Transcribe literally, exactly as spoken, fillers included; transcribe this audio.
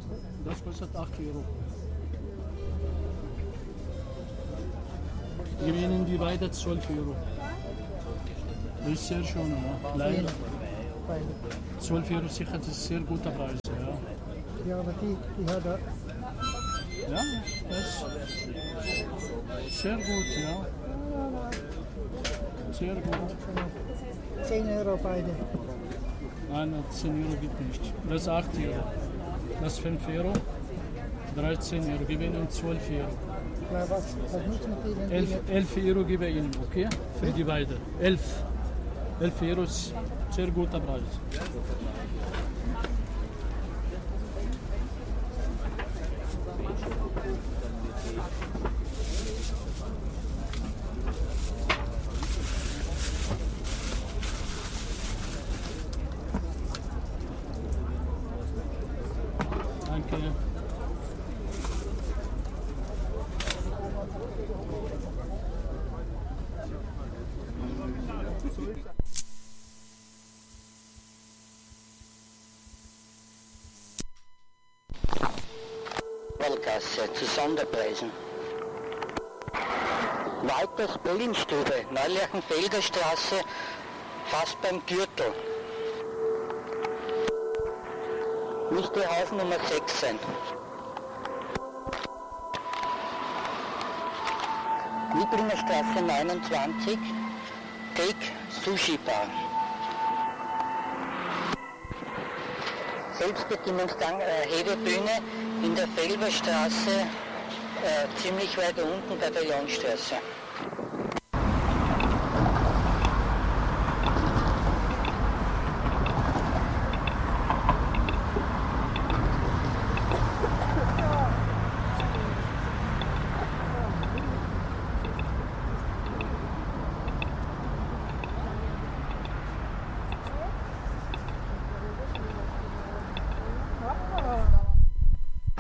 Das kostet acht Euro. Wir Ihnen die beide zwölf Euro. Das ist sehr schön, ja. Leider. zwölf Euro sicher, das ist ein sehr guter Preis, ja. Ja, aber die, die hat er. Ja, das ist sehr gut, ja. Sehr gut. zehn Euro beide. Nein, zehn Euro gibt nicht. Das ist acht Euro. Das ist fünf Euro. dreizehn Euro. Gebe Ihnen zwölf Euro. Ja, was, was muss man denen elf, elf Euro gebe ich Ihnen, okay? Für die beiden. elf. elf Euro ist sehr guter Preis. Danke. Gasse zu Sonderpreisen. Walters Bellinstube, Neulerchenfelder Straße, fast beim Gürtel. Müsste Haus Nummer sechs sein. Niblinger Straße neunundzwanzig, Take Sushi Bar. Selbstbedienungsgang äh, Hebebühne in der Felberstraße, äh, ziemlich weit unten bei der Jonstraße.